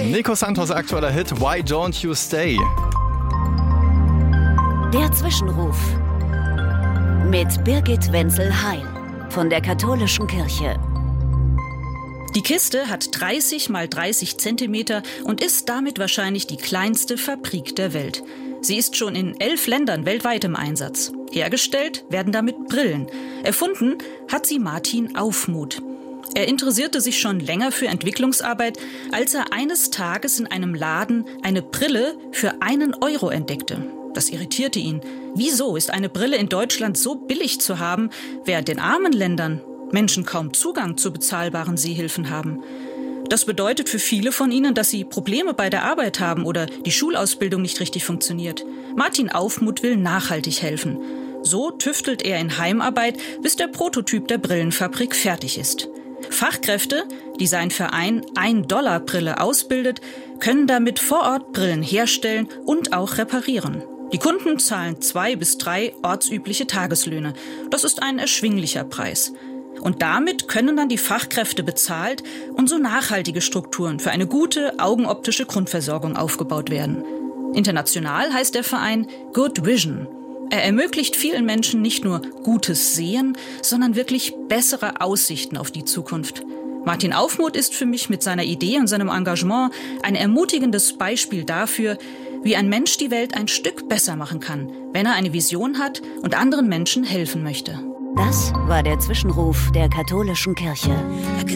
Nico Santos aktueller Hit Why Don't You Stay? Der Zwischenruf mit Birgit Wenzel-Heil von der Katholischen Kirche. Die Kiste hat 30 mal 30 Zentimeter und ist damit wahrscheinlich die kleinste Fabrik der Welt. Sie ist schon in 11 Ländern weltweit im Einsatz. Hergestellt werden damit Brillen. Erfunden hat sie Martin Aufmuth. Er interessierte sich schon länger für Entwicklungsarbeit, als er eines Tages in einem Laden eine Brille für 1 Euro entdeckte. Das irritierte ihn. Wieso ist eine Brille in Deutschland so billig zu haben, während in armen Ländern Menschen kaum Zugang zu bezahlbaren Sehhilfen haben? Das bedeutet für viele von ihnen, dass sie Probleme bei der Arbeit haben oder die Schulausbildung nicht richtig funktioniert. Martin Aufmuth will nachhaltig helfen. So tüftelt er in Heimarbeit, bis der Prototyp der Brillenfabrik fertig ist. Fachkräfte, die sein Verein 1-Dollar-Brille ausbildet, können damit vor Ort Brillen herstellen und auch reparieren. Die Kunden zahlen 2 bis 3 ortsübliche Tageslöhne. Das ist ein erschwinglicher Preis. Und damit können dann die Fachkräfte bezahlt und so nachhaltige Strukturen für eine gute augenoptische Grundversorgung aufgebaut werden. International heißt der Verein Good Vision. Er ermöglicht vielen Menschen nicht nur gutes Sehen, sondern wirklich bessere Aussichten auf die Zukunft. Martin Aufmuth ist für mich mit seiner Idee und seinem Engagement ein ermutigendes Beispiel dafür, wie ein Mensch die Welt ein Stück besser machen kann, wenn er eine Vision hat und anderen Menschen helfen möchte. Das war der Zwischenruf der Katholischen Kirche.